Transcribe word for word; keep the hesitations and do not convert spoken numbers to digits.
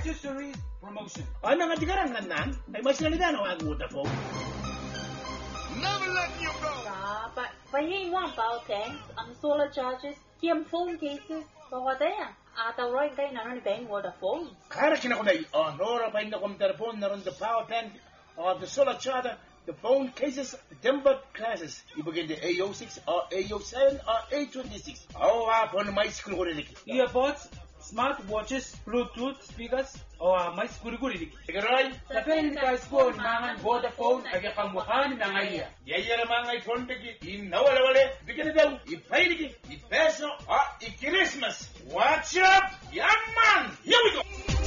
accessories promotion. Ano nga tigarang nan? Ay mas nalida no ang Vodafone. Never let you go. Ah, but but he want power tanks, um, solar charges, kiam phone cases, but what they are? Ata right guy na ron bang Vodafone. Kara kina ko na honora pa na kom telefon na ron the power bank or the solar charger, the phone cases, the timber classes. Ibigay the A O six or A O seven or A twenty-six. Oh, apon may school ko rin. Earpods, smart watches, Bluetooth speakers, o uh, may siguri-guri. Sigaroy, Sa Pelica School, mangan Vodafone, ay kamuhan na ngayon. yaya na mga iPhone bigi, inawala-wala, bigyan na daw, ipay bigi, ipeso, ah, i-Christmas. Watch up, young man! Here we go!